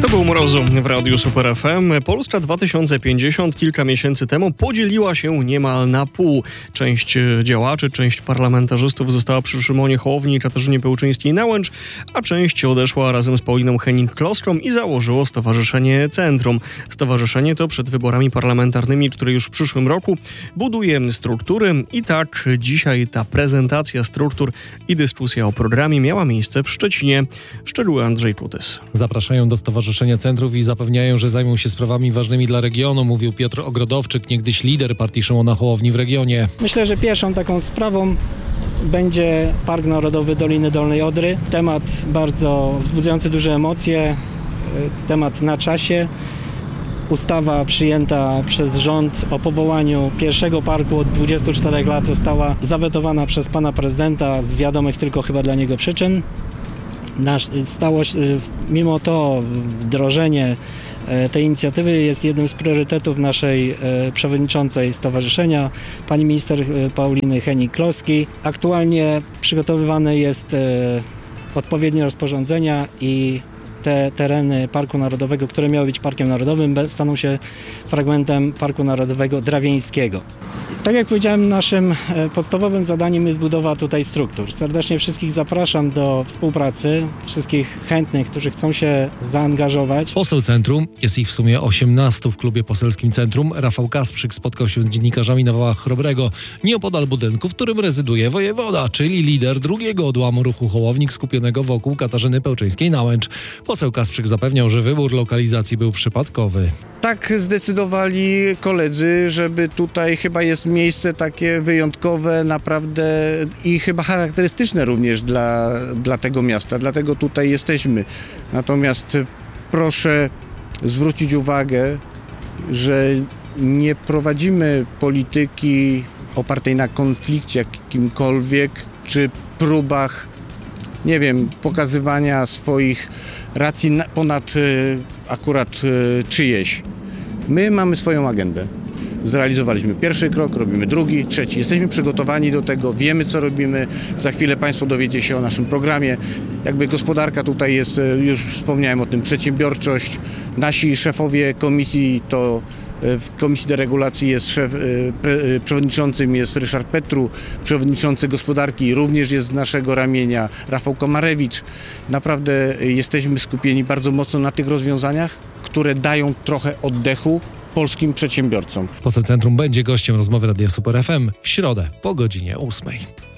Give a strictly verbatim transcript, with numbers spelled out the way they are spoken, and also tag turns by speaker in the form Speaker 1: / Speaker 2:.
Speaker 1: był Mrozu w Radiu Super F M. Polska dwa tysiące pięćdziesiąt kilka miesięcy temu podzieliła się niemal na pół. Część działaczy, część parlamentarzystów została przy Szymonie Hołowni i Katarzynie Pełczyńskiej-Nałęcz, a część odeszła razem z Pauliną Hennig-Kloską i założyło Stowarzyszenie Centrum. Stowarzyszenie to przed wyborami parlamentarnymi, które już w przyszłym roku buduje struktury i tak dzisiaj ta prezentacja struktur i dyskusja o programie miała miejsce w Szczecinie. Szczegóły Andrzej Kutys.
Speaker 2: Zapraszają do Stowarzyszenia Centrów i zapewniają, że zajmą się sprawami ważnymi dla regionu, mówił Piotr Ogrodowczyk, niegdyś lider partii Szymona Hołowni w regionie.
Speaker 3: Myślę, że pierwszą taką sprawą będzie Park Narodowy Doliny Dolnej Odry. Temat bardzo wzbudzający duże emocje, temat na czasie. Ustawa przyjęta przez rząd o powołaniu pierwszego parku od dwudziestu czterech lat została zawetowana przez pana prezydenta z wiadomych tylko chyba dla niego przyczyn. Nasz, stało się, mimo to wdrożenie tej inicjatywy jest jednym z priorytetów naszej przewodniczącej stowarzyszenia, pani minister Pauliny Hennig-Kloski. Aktualnie przygotowywane jest odpowiednie rozporządzenia i te tereny Parku Narodowego, które miały być Parkiem Narodowym, staną się fragmentem Parku Narodowego Drawieńskiego. Tak jak powiedziałem, naszym podstawowym zadaniem jest budowa tutaj struktur. Serdecznie wszystkich zapraszam do współpracy, wszystkich chętnych, którzy chcą się zaangażować.
Speaker 2: Poseł Centrum, jest ich w sumie osiemnastu w klubie poselskim Centrum, Rafał Kasprzyk spotkał się z dziennikarzami na Wałach Chrobrego, nieopodal budynku, w którym rezyduje wojewoda, czyli lider drugiego odłamu ruchu Hołownik skupionego wokół Katarzyny Pełczyńskiej-Nałęcz. Poseł Kasprzyk zapewniał, że wybór lokalizacji był przypadkowy.
Speaker 4: Tak zdecydowali koledzy, żeby tutaj chyba jest miejsce takie wyjątkowe, naprawdę i chyba charakterystyczne również dla, dla tego miasta, dlatego tutaj jesteśmy. Natomiast proszę zwrócić uwagę, że nie prowadzimy polityki opartej na konflikcie jakimkolwiek, czy próbach, nie wiem, pokazywania swoich racji ponad akurat czyjeś. My mamy swoją agendę. Zrealizowaliśmy pierwszy krok, robimy drugi, trzeci. Jesteśmy przygotowani do tego, wiemy co robimy. Za chwilę Państwo dowiecie się o naszym programie. Jakby gospodarka tutaj jest, już wspomniałem o tym, przedsiębiorczość. Nasi szefowie komisji to w Komisji Deregulacji jest szef, pre, przewodniczącym jest Ryszard Petru, przewodniczący gospodarki również jest z naszego ramienia Rafał Komarewicz. Naprawdę jesteśmy skupieni bardzo mocno na tych rozwiązaniach, które dają trochę oddechu polskim przedsiębiorcom.
Speaker 2: Poseł Centrum będzie gościem rozmowy Radia Super F M w środę po godzinie ósmej.